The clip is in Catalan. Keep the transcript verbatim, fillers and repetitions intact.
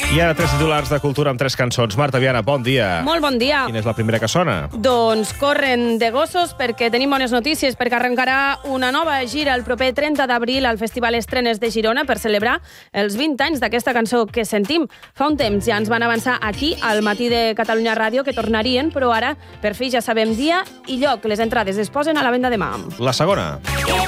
I ara tres titulars de cultura amb tres cançons. Marta Viana, bon dia. Molt bon dia. Quina és la primera que sona? Doncs corren de gossos perquè tenim bones notícies, perquè arrencarà una nova gira el proper trenta d'abril al Festival Estrenes de Girona per celebrar els vint anys d'aquesta cançó que sentim. Fa un temps ja ens van avançar aquí, al Matí de Catalunya Ràdio, que tornarien, però ara per fi ja sabem dia i lloc. Les entrades es posen a la venda demà. La segona.